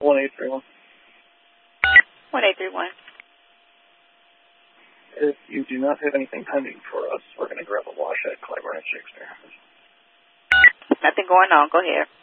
1831. 1831. If you do not have anything pending for us, we're going to grab a wash at Clybourne and Shakespeare. Nothing going on. Go ahead.